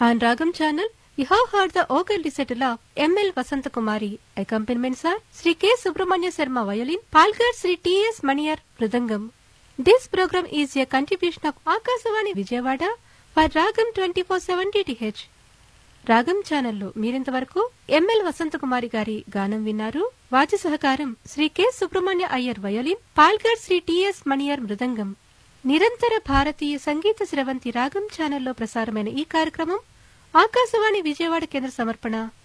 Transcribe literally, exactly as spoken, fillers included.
On Ragam channel, you have heard the vocal recital of M L Vasantakumari. Accompaniments are Sri K. Subramanya Sharma violin, Palghar Sri T S Maniyar Mridangam. This program is a contribution of Akasavani Vijayawada for Ragam twenty-four seven D T H. రాగం ఛానల్లో మీరింతవరకు ML Vasanthakumari గారి గానం విన్నారు. వాద్య సహకారం Shri K Subrahmanya Iyer violin, Palghar Shri TS మణియర్ మృదంగం. నిరంతర భారతీయ సంగీత స్రవంతి రాగం ఛానల్లో ప్రసారమైన ఈ కార్యక్రమం ఆకాశవాణి విజయవాడ కేంద్ర సమర్పణ.